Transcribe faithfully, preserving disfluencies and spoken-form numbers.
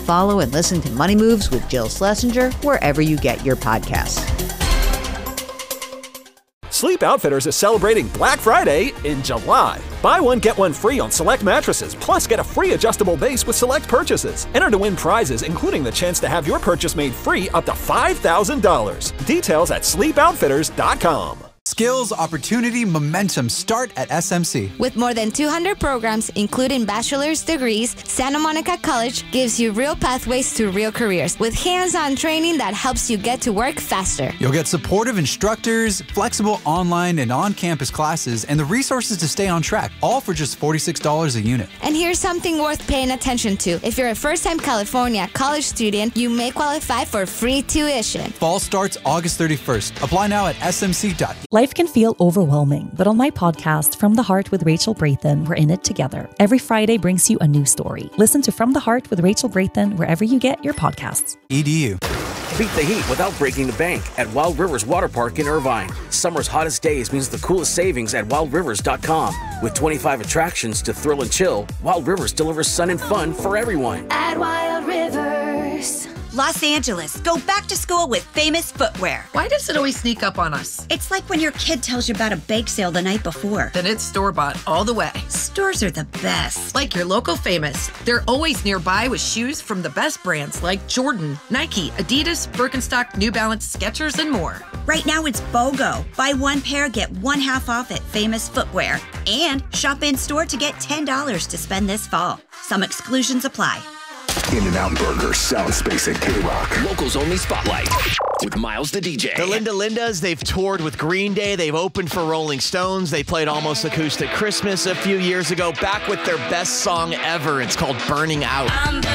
follow and listen to Money Moves with Jill Schlesinger wherever you get your podcasts. Sleep Outfitters is celebrating Black Friday in July. Buy one, get one free on select mattresses, plus get a free adjustable base with select purchases. Enter to win prizes, including the chance to have your purchase made free up to five thousand dollars. Details at sleep outfitters dot com. Skills, opportunity, momentum start at S M C. With more than two hundred programs, including bachelor's degrees, Santa Monica College gives you real pathways to real careers with hands-on training that helps you get to work faster. You'll get supportive instructors, flexible online and on-campus classes, and the resources to stay on track, all for just forty-six dollars a unit. And here's something worth paying attention to. If you're a first-time California college student, you may qualify for free tuition. Fall starts August thirty-first. Apply now at S M C dot E. Life can feel overwhelming, but on my podcast, From the Heart with Rachel Brathen, we're in it together. Every Friday brings you a new story. Listen to From the Heart with Rachel Brathen wherever you get your podcasts. E D U. Beat the heat without breaking the bank at Wild Rivers Water Park in Irvine. Summer's hottest days means the coolest savings at wild rivers dot com. With twenty-five attractions to thrill and chill, Wild Rivers delivers sun and fun for everyone. At Wild Rivers. Los Angeles, go back to school with Famous Footwear. Why does it always sneak up on us? It's like when your kid tells you about a bake sale the night before. Then it's store-bought all the way. Stores are the best. Like your local Famous. They're always nearby with shoes from the best brands like Jordan, Nike, Adidas, Birkenstock, New Balance, Skechers, and more. Right now it's BOGO. Buy one pair, get one half off at Famous Footwear. And shop in-store to get ten dollars to spend this fall. Some exclusions apply. In-N-Out Burger, Sound Space, and K-Rock. Locals only spotlight with Miles the D J. The Linda Lindas, they've toured with Green Day. They've opened for Rolling Stones. They played Almost Acoustic Christmas a few years ago, back with their best song ever. It's called Burning Out. I'm